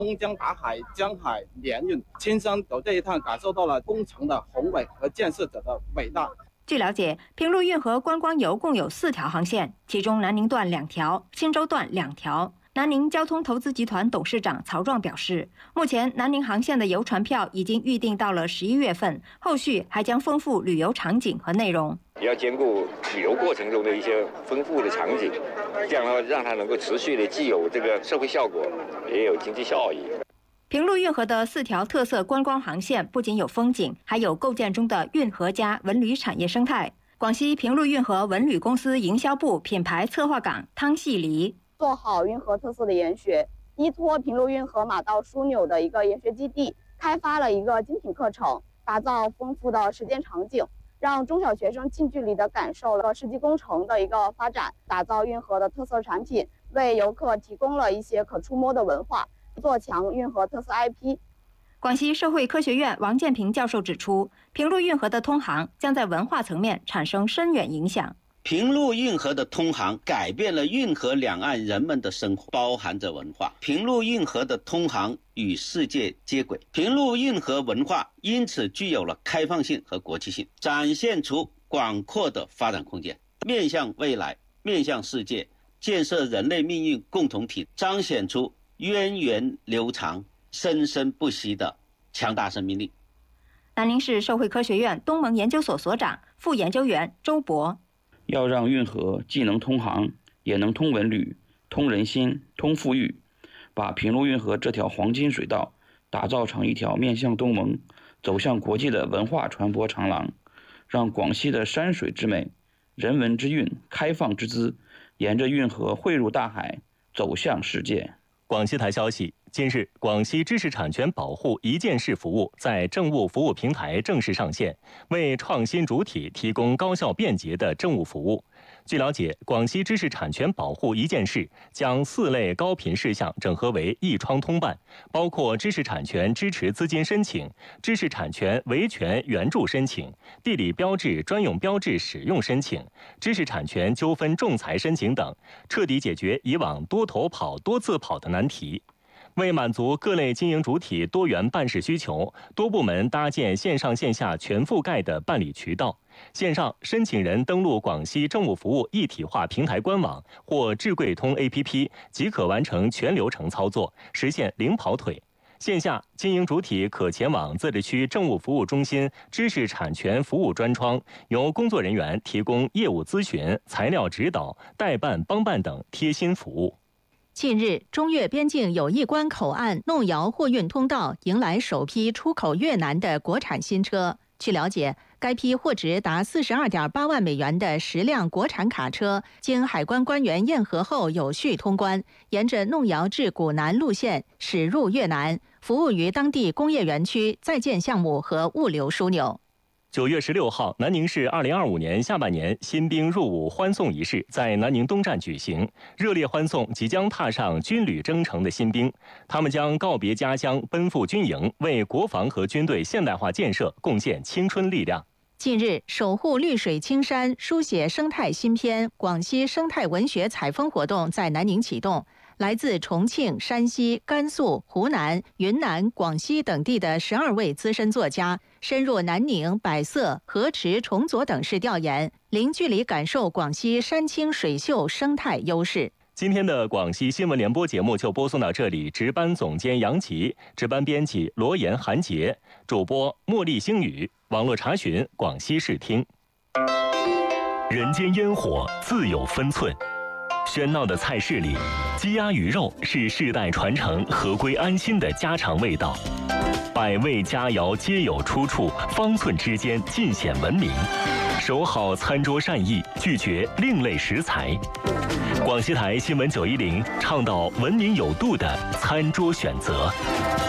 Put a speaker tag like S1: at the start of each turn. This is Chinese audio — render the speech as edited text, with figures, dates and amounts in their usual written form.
S1: 东江大海、江海联运，亲身走这一趟，感受到了工程的宏伟和建设者的伟大。
S2: 据了解，平陆运河观光游共有4条航线，其中南宁段2条，青州段2条。南宁交通投资集团董事长曹壮表示，目前南宁航线的游船票已经预定到了11月份，后续还将丰富旅游场景和内容。
S3: 也要兼顾旅游过程中的一些丰富的场景，这样的话让它能够持续的既有这个社会效果，也有经济效益。
S2: 平陆运河的4条特色观光航线不仅有风景，还有构建中的运河加文旅产业生态。广西平陆运河文旅公司营销部品牌策划岗汤细黎。
S4: 做好运河特色的研学，依托平陆运河马道枢纽的一个研学基地，开发了一个精品课程，打造丰富的实践场景，让中小学生近距离地感受了实际工程的一个发展，打造运河的特色产品，为游客提供了一些可触摸的文化，做强运河特色 IP。
S2: 广西社会科学院王建平教授指出，平陆运河的通航将在文化层面产生深远影响。
S5: 平陆运河的通航改变了运河两岸人们的生活，包含着文化。平陆运河的通航与世界接轨，平陆运河文化因此具有了开放性和国际性，展现出广阔的发展空间，面向未来，面向世界，建设人类命运共同体，彰显出源远流长、生生不息的强大生命力。
S2: 南宁市社会科学院东盟研究所所长、副研究员周博。
S6: 要让运河既能通航，也能通文旅、通人心、通富裕，把平陆运河这条黄金水道打造成一条面向东盟、走向国际的文化传播长廊，让广西的山水之美、人文之韵、开放之姿，沿着运河汇入大海，走向世界。
S7: 广西台消息，近日，广西知识产权保护一件事服务在政务服务平台正式上线，为创新主体提供高效便捷的政务服务。据了解，广西知识产权保护一件事将4类高频事项整合为一窗通办，包括知识产权支持资金申请、知识产权维权援助申请、地理标志专用标志使用申请、知识产权纠纷仲裁申请等，彻底解决以往多头跑、多次跑的难题。为满足各类经营主体多元办事需求，多部门搭建线上线下全覆盖的办理渠道。线上，申请人登录广西政务服务一体化平台官网或智贵通 APP 即可完成全流程操作，实现零跑腿。线下，经营主体可前往自治区政务服务中心知识产权服务专窗，由工作人员提供业务咨询、材料指导、代办帮办等贴心服务。
S8: 近日，中越边境友谊关口岸弄窑货运通道迎来首批出口越南的国产新车。据了解，该批货值达42.8万美元的10辆国产卡车，经海关官员验核后有序通关，沿着弄窑至古南路线驶入越南，服务于当地工业园区在建项目和物流枢纽。
S7: 9月16号，南宁市2025年下半年新兵入伍欢送仪式在南宁东站举行，热烈欢送即将踏上军旅征程的新兵。他们将告别家乡，奔赴军营，为国防和军队现代化建设贡献青春力量。
S8: 近日，守护绿水青山，书写生态新篇广西生态文学采风活动在南宁启动。来自重庆、山西、甘肃、湖南、云南、广西等地的12位资深作家深入南宁、百色、河池、崇左等市调研，零距离感受广西山清水秀生态优势。
S7: 今天的广西新闻联播节目就播送到这里，值班总监杨琪，值班编辑罗岩、韩杰，主播茉莉、星宇，网络查询广西视听。人间烟火自有分寸，喧闹的菜市里，鸡鸭鱼肉是世代传承、合归安心的家常味道。百味佳肴皆有出处，方寸之间尽显文明。守好餐桌善意，拒绝另类食材。广西台新闻910倡导文明有度的餐桌选择。